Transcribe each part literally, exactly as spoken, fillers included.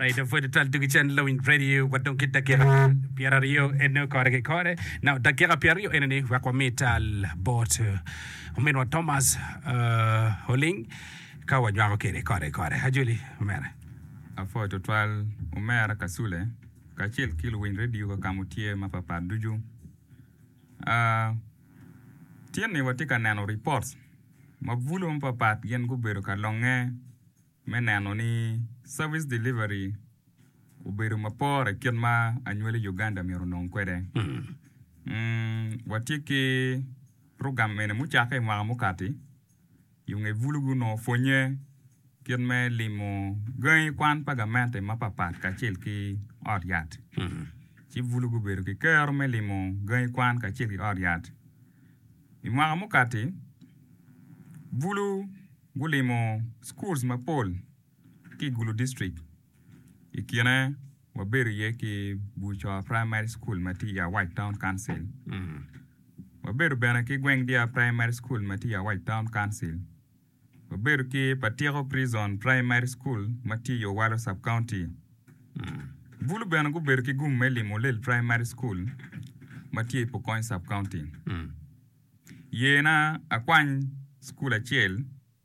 Right, for the twelve to channel in radio, what don't get the Pierre Rio and no correct core. Now, the Kera Pierre and any Wakometal bought Omeno Thomas Holing Kawajama Kere Kore Kore. Hajuli, Mera. A photo twelve Umera Kasule, Kachil Kilo in radio Kamutie Mapapa Duju. Uh, Tierney watika nano reports. Mavulu mpapat gen gubero kalonge. Menano ni service delivery uberu mapore kienma anywele Uganda mironong kwede. Mm. Mm, watiki program mene muchake mwa mukati. Yung vulugu no fonye kienme limo gany kwan pagamente mapapat kachil ki oryat. Mm. Chi vulugu beru ki kerme limo gany kwan kachil ki oryat. Imwa mukati vulu gulimo schools mapol ki Gulu district ikiene waberi ye ki bucho primary school mati ya White Town Council. Mm. Waberu bena ki gweng dia primary school mati ya White Town Council. Waberu ki Patiro Prison primary school mati ya Walo sub county. Mm. Vulu bena guberu ki gummeli molel primary school mati ya Pokony sub county. Mm. Yena akwany school achiel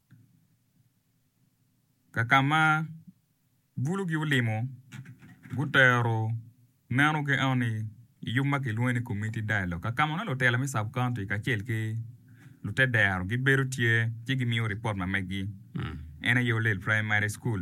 kakama bulu gi ulimo gutero nano ge oni yuma ke lueni community dialogue kakama no lotela mi sub county ka chel ke lute dero gi berutie gi mi report ma megi mm. ena yo lel primary school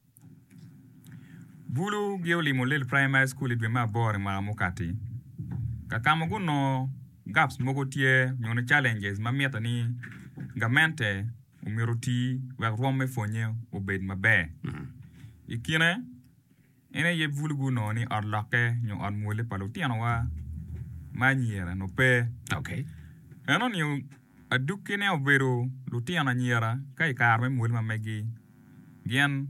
bulu gi ulimo lel primary school idwe ma bore ma mukati kakama guno gaps mogotie nyono challenges ma mieta ni gamente umiruti wa rome fonye obed mabe. Mm. Ikine ene ye vulgu no ni arlake nyo anmule palotiano wa maniera no pe. Okay. Eno ni adukine obero lutiana nyera kai karme mule mamegi. Gian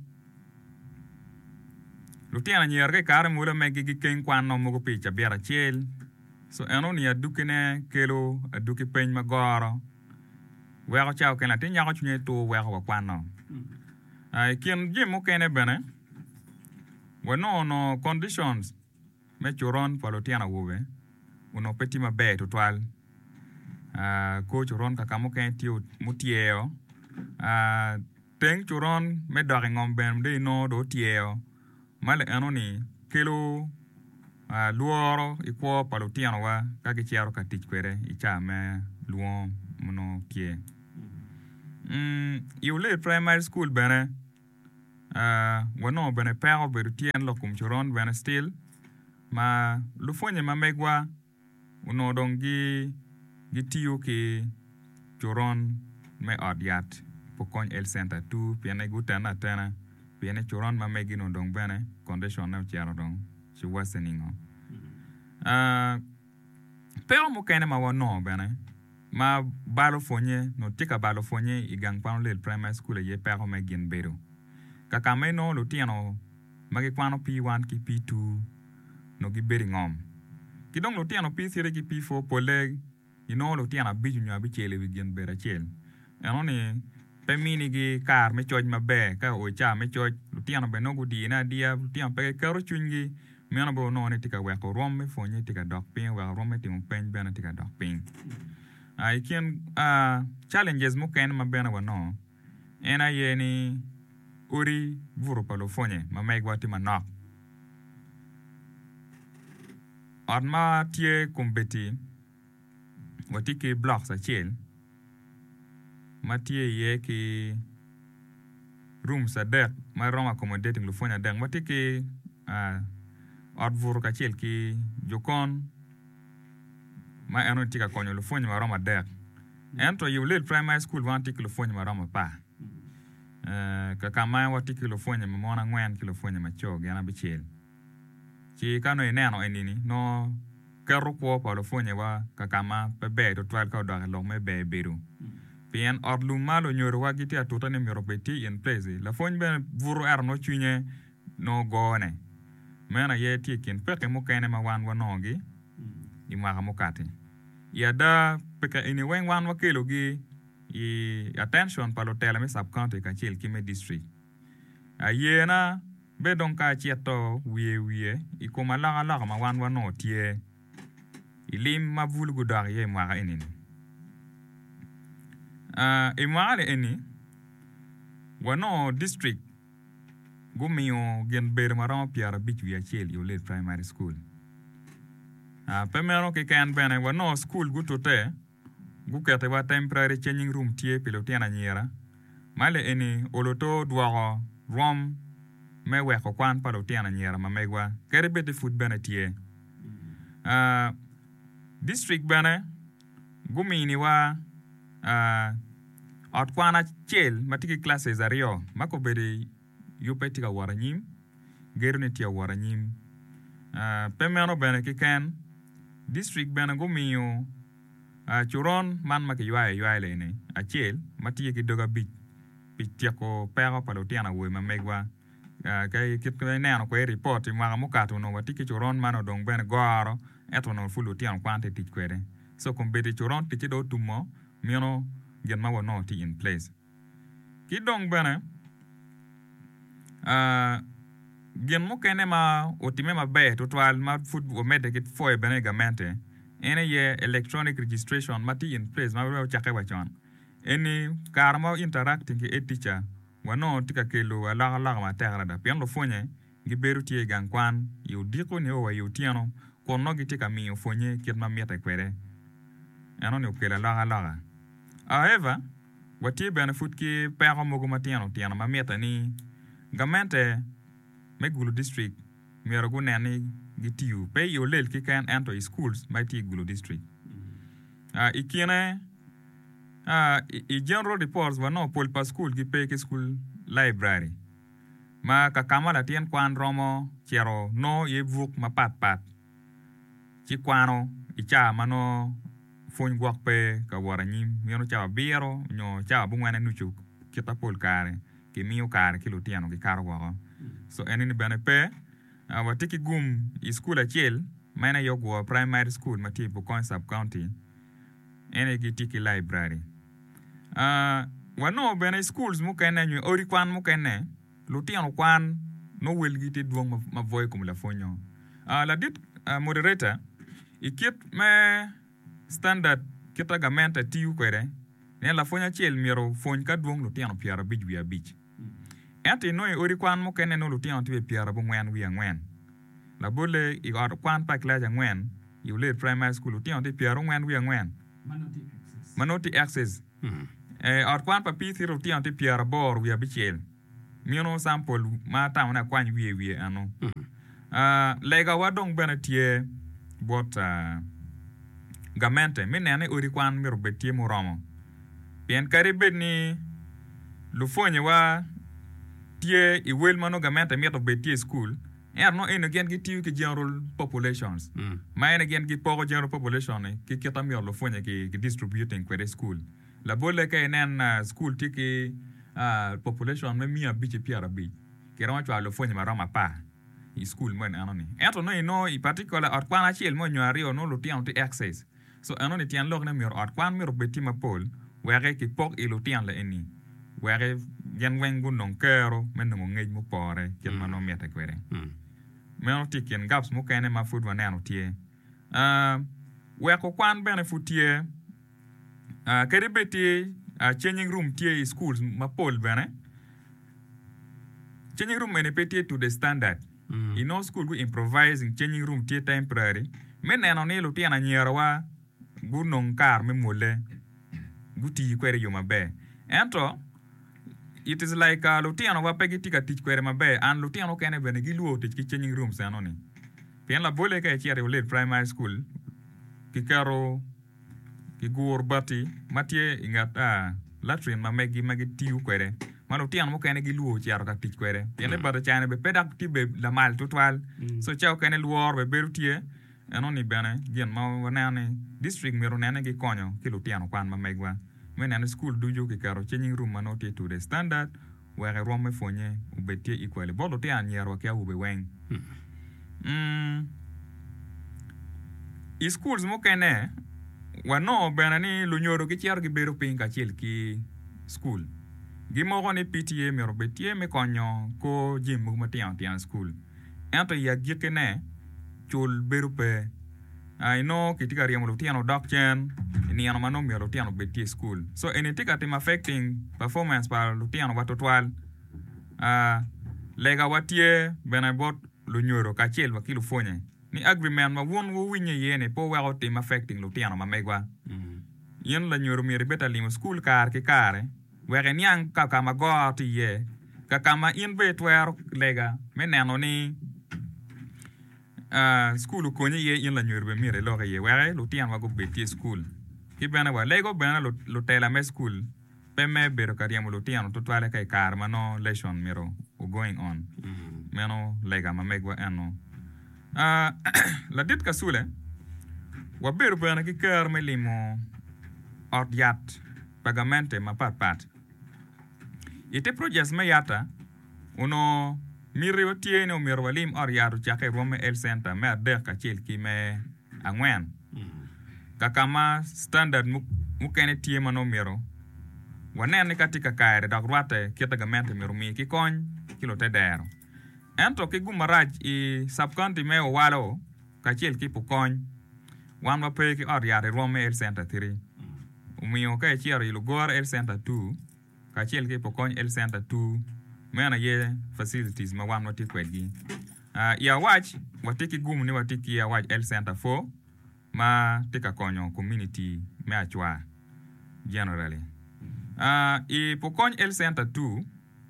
lutiana nyera kai karme mule mamegi gi ken kwano mogo picha biara chel. So eno ni adukine kelo aduki pen magoro. Wego chao kena tin yako chunye to wego wakwano. Ai kien jimo kene bene. Wano no conditions me churon palotiana wuwe. Uno peti mabe tutwal. Uh, ko churon kakamo kene tiyo mutieo. Uh, teng churon me doge ngomben de no do tieo. Male ano ni kilo uh, luoro ikwo palotiana wa kage chiaro katich kwere icha me luo mono tie. Mm, you late primary school bene uh wano bene pero berutien lo kumchuron bene still ma lufonye ma megwa uno dongi gitiyo ki churon me odiat pokon el center tu piene gutana tena piene churon ma megi no dong bene condition na chiaro dong she waseningo uh pero mo kene ma wano bene ma balo fonye no tika balo fonye igang pano lel primary school ye pero me gin beru kakame no lutiano magi kwano P one ki P two no gi beri ngom kidong lutiano P three ki P four poleg you know lutiano biju nya bi chele wi gin bera chel eno ni pe mini gi kar me choj mabe ka o cha me choj lutiano be no gudi na dia lutiano pe karo chungi mena bo no ne tika we ko rom me fonye tika dok pin we rom me tim pen bena tika dok pin I can uh challenges mo ken mabena wano ena yeni uri vuru palofonye mamegwati manok arma tie kumbeti watiki blocks a chill matie ye ki rooms a dek my room accommodating lufonya dek watiki uh art vuru ka chill ki jokon ma eno tika konyo lufonyi maroma dek. Ento you late primary school wan tiki lufonyi maroma pa. Uh, kakama wa tiki lufonyi mamona ngwen ki lufonyi macho gana bichil. Chi kano ineno enini no keru kwa pa lufonyi wa kakama pebe to twelve ka doga lo me be beru. Pien orlu malo nyoro wa giti atuta ni miropeti in place. Lufonyi ben vuru er no chunye no gone. Mena ye tikin peke mukene ma wan wanogi. Imwaka mukati. Yada peka ini wen wan wakelo gi i attention palotela mi sub county ka chil kime district. Ayena be don ka chieto wie wie ikoma laga laga ma wan wano tie ilim ma vulgu dar ye mwa eni uh e mwa eni wano district gumio gen ber maran piara bich wi achel yo le primary school ah pemero ke kan bene wano school gutote gukete wa temporary changing room tie pilotiana nyera male eni oloto dwaro rom me we ko kwan pilotiana nyera ma megwa kerbete food bene tie ah district bene gumini wa ah at kwana chel matiki classes ario mako bede yupetika waranyim gerune tia waranyim ah pemero bene ke kan district bene gumio a churon man ma ke yuai yuai le ne a chel mati ke doga bit pitia ko pero palotiana we ma megwa kai kit ko ne no ko report ma mo kato no wati ke churon man odong ben goro eto no fulu tian kwante tit kwede so kombete churon ti do tumo miono gen ma wono ti in place ki dong bene a gen mo kene ma otime ma be to twal ma food o mede ke foi bene gamente ene ye electronic registration mati in place ma we chake wachon any karma interacting ke teacher wano tika kelo ala ala ma terra da pian lo fonye giberu tie gankwan yu diko ne o yu tiano kono gitika mi fonye ket ma meta kwere ano ne okela la ala however wati benefit ki pero mogo matiano tiano ma meta ni gamente megulu district mero go nani gitiu pay your lel ki can enter schools mighty gulu district ah uh, ikine ah uh, i general reports were no pol pa school gi pay ki school library ma ka kamala tien kwan romo chero no ye vuk ma pat pat chi kwano icha mano fon gwak pe ka waranyim yono cha biero nyo cha bungwana nuchu kita pol kare ki miyo kare ki lutiano ki karo wa so enini bene pe Uh, watiki gum i school achel maina yogwa primary school mati Bukoin sub county ene gitiki library uh wano bene schools mukene nyu ori kwan mukene lutiano kwan no wel giti duong ma, ma voy kum la fonyo uh, la dit uh, moderator ikit me standard kita gamenta tiu kwere ne la fonya chel miro fony ka duong lutiano piara bij wi abich enti no ori kwan mo kene no lutiano tibe piara bo ngwen wi ngwen la bole i or kwan pa klaja ngwen you le primary school lutiano tibe piara ngwen wi ngwen manoti access manoti access mm. eh or kwan pa pi thiro lutiano tibe piara bor wi abichel miono sample ma ta na kwan wi wi ano mm. ah lega wadong benetie bot uh, gamente menene ori kwan miro betie mo romo bien karibet ni lu fonye wa tie i wel mano gamenta mieto betie school er no eno gen gi ki general populations mm. ma eno gen gi pogo general population ki keta mi lo fonye ki, ki distributing kwere school la bolle ke nen uh, school tiki uh, population me mia biche piara bi ki rama chwa lo fonye marama pa i school men anoni eto no ino i particular at kwana chiel mo nyari no lo tian to access so anoni tian log na mi at kwan mi ro beti ma pol were ki pok i lo tian la eni were gen wengu non kero men no ngej mo pore ken mano meta kwere mm. men tiken gaps mo kene ma food wa nano tie uh we ko kwan benefit tie uh kere beti uh, changing room tie schools ma pol bene changing room ene peti to the standard mm. in no school we improvising changing room tie temporary men nano ne lo tie na nyerwa gu non kar me mole guti kwere yo mabe ento it is like uh, lutiano wa pegi tika teach kwere mabe and lutiano kene bene giluo teach ki changing rooms anoni pien la bole ka chiare ole primary school ki karo ki gur bati matie ingata latrin ma megi magi tiu kwere ma lutiano mo kene giluo chiaro ka teach kwere pien le bada chane be pedak ti be la mal tutwal mm. so chao kene luor be berutie anoni bene gen ma wanane district mero nane gi konyo ki lutiano kwan ma megwa when an school do you karo changing room manote to the standard where rome fonye ubetie equally bolo te anyero ke ube wen mm i schools mo kene wano benani lo nyoro ki chiar gi bero pin ka chiel ki school Gimoro ni P T A mi robetie mi konyo ko jim mu matian tian school. Ento ya gikene chul berupe. I know kitika riamu lutiano docchen ni ano mano mi lutiano betie school. So anything that is affecting performance par lutiano watotwal uh, lega watie benabot lunyoro kachel wakilu fonye. Ni agreement ma won wo winye yene po wa team affecting lutiano ma megwa. Mm. Yen la nyoro mi rebeta limo school car ke kare. Were nyang kakama go ti ye kakama in betwer lega menano ni uh, school konye ye in la nyurbe mire loge ye were lutian wago beti school ki bena wa lego bena lutela me school pe me bero kariamo lutian to twale kai karma no lesson miro going on mm-hmm. Meno lega ma megwa eno uh, la dit kasule wa bero bena ki karme limo ordiat pagamente ma pat pat ite projects me yata uno miri tiene o miro walim or yaro chake rome el center me de ka chel ki me angwen mm. Kakama standard mu mukene tie mano miro wanene katika kaire dak rwate kitagamente miro mi ki kon kilo te dero ento ki gumaraj i subcounty me o walo ka chel ki pokon wan wa pe ki or yaro rome el center three umiyo ka chiaro ilugor el center two kachel ke pokon el center two mena ye facilities ma wan wati kwedgi uh, ya watch watiki gumu ni watiki ya watch el center four ma tika konyo community me achwa generally uh, i pokon el center two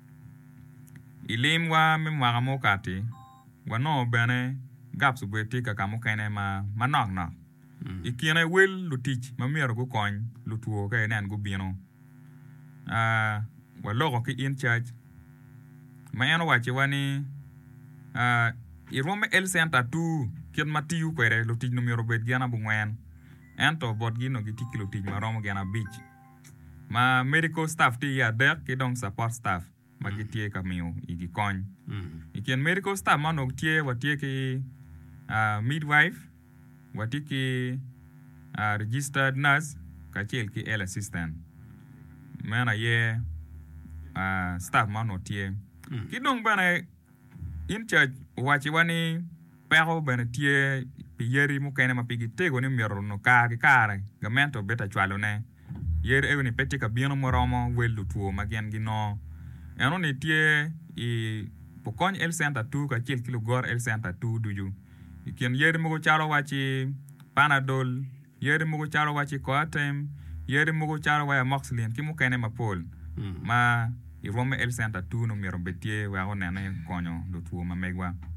ilimwa me mwagamo kati wano bene gaps bwetika kamukene ma manok nok mm. Ikine wel lutich mamiero go kony lutuo ka enen go bino ah uh, walogo ki in charge ma eno wache wani ah uh, irome el center two kien matiu kwere lutich numero bet gana bungwen ento bot gino gitiki lutich maromo gana beach ma medical staff ti ya dek ki dong support staff ma gitie kamiu igi kony mm. Ikien medical staff manok tie watie ki ah uh, midwife watiki uh, registered nurse kachel ki el assistant mena ye uh, staff mano tie mm. Kidong bana in charge wachi wani pero bana tie piyeri mukene mapigi tego ni miro no kari kare gamento beta chwalo ne yer ewe ni petika bino moromo welu tuo magian gino eno ni tie i pokony el center two kachel kilo gor el center two duju ikien yeri mugo charo wachi Panadol, yeri mugo charo wachi Coartem, yeri mugo charo wa Moxlin, kimu kene mapol. Mm. Ma irome el center two no miro betie wa onene konyo do tuo ma megwa.